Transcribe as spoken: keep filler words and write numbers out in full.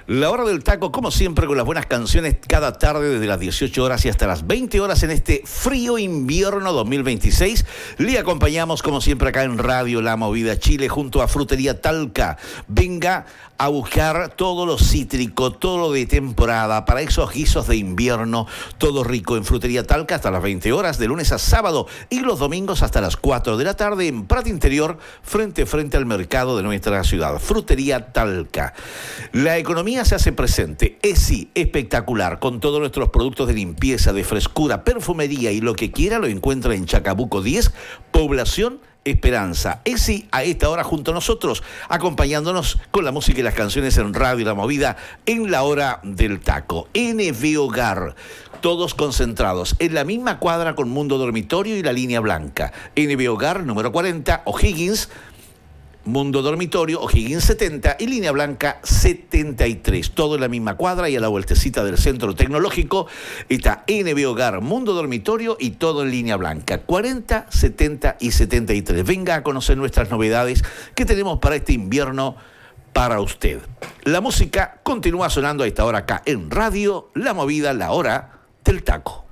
La hora del taco, como siempre, con las buenas canciones cada tarde desde las dieciocho horas y hasta las veinte horas en este frío invierno dos mil veintiséis. Le acompañamos, como siempre, acá en Radio La Movida Chile, junto a Frutería Talca. Venga a buscar todo lo cítrico, todo lo de temporada, para esos guisos de invierno, todo rico en Frutería Talca hasta las veinte horas, de lunes a sábado, y los domingos hasta las cuatro de la tarde en Prat Interior, frente frente al mercado de nuestra ciudad. Frutería Talca. La economía se hace presente. ESI, espectacular, con todos nuestros productos de limpieza, de frescura, perfumería y lo que quiera, lo encuentra en Chacabuco diez, Población Esperanza. ESI a esta hora junto a nosotros, acompañándonos con la música y las canciones en Radio La Movida en la hora del taco. N V Hogar, todos concentrados en la misma cuadra con Mundo Dormitorio y la Línea Blanca. N V Hogar, número cuarenta, O'Higgins, Mundo Dormitorio, O'Higgins setenta y Línea Blanca setenta y tres. Todo en la misma cuadra y a la vueltecita del Centro Tecnológico está N V Hogar, Mundo Dormitorio y todo en Línea Blanca. cuarenta, setenta y setenta y tres. Venga a conocer nuestras novedades que tenemos para este invierno para usted. La música continúa sonando a esta hora acá en Radio La Movida, la hora del taco.